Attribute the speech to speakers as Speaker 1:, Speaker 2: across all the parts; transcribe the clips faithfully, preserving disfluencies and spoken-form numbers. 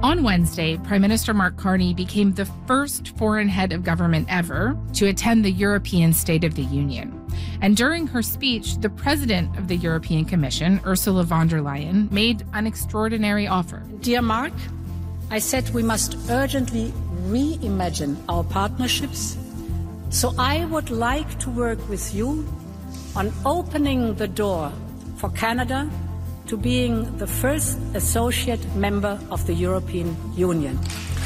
Speaker 1: On Wednesday, Prime Minister Mark Carney became the first foreign head of government ever to attend the European State of the Union. And during her speech, the president of the European Commission, Ursula von der Leyen, made an extraordinary offer.
Speaker 2: Dear Mark, I said we must urgently reimagine our partnerships. So I would like to work with you on opening the door for Canada to being the first associate member of the European Union.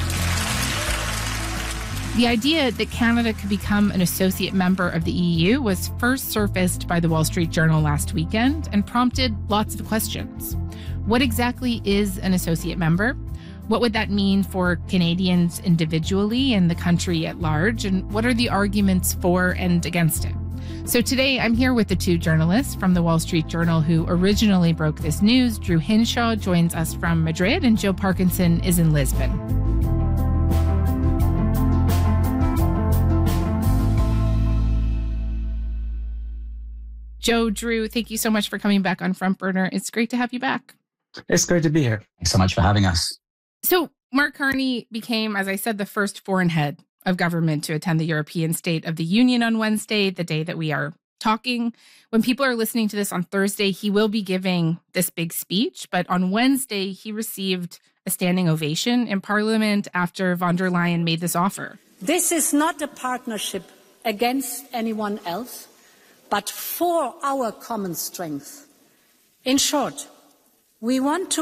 Speaker 1: The idea that Canada could become an associate member of the E U was first surfaced by the Wall Street Journal last weekend and prompted lots of questions. What exactly is an associate member? What would that mean for Canadians individually and the country at large? And what are the arguments for and against it? So today I'm here with the two journalists from the Wall Street Journal who originally broke this news. Drew Hinshaw joins us from Madrid and Joe Parkinson is in Lisbon. Joe, Drew, thank you so much for coming back on Front Burner. It's great to have you back.
Speaker 3: It's great to be here.
Speaker 4: Thanks so much for having us.
Speaker 1: So Mark Carney became, as I said, the first foreign head of government to attend the European State of the Union on Wednesday, the day that we are talking. When people are listening to this on Thursday, he will be giving this big speech. But on Wednesday, he received a standing ovation in Parliament after von der Leyen made this offer.
Speaker 2: This is not a partnership against anyone else, but for our common strength. In short, we want to